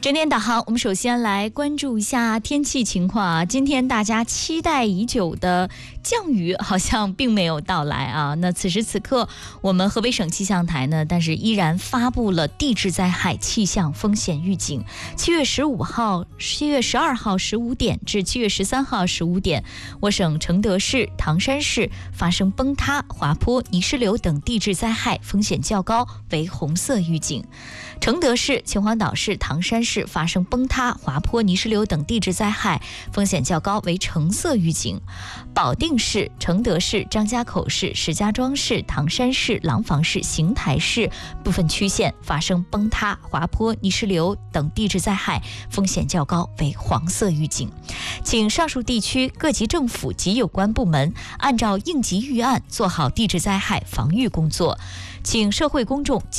整点导航，我们首先来关注一下天气情况啊。今天大家期待已久的降雨好像并没有到来啊。那此时此刻，我们河北省气象台呢，但是依然发布了地质灾害气象风险预警。7月15号、7月12号15点至7月13号15点，我省承德市、唐山市发生崩塌、滑坡、泥石流等地质灾害风险较高，为红色预警。承德市、秦皇岛市、唐山市发生崩塌、滑坡、泥石流等地质灾害风险较高，为橙色预警。保定市、承德市、张家口市、石家庄市、唐山市、廊坊市、邢台市部分区县发生崩塌、滑坡、泥石流等地质灾害风险较高，为黄色预警。请上述地区各级政府及有关部门按照应急预案做好地质灾害防御工作，请社会公众